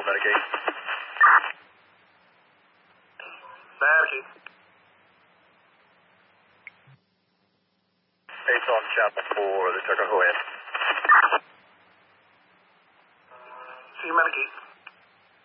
medical medication. Navigate. Based on chapel 4, the Tuckahoe end.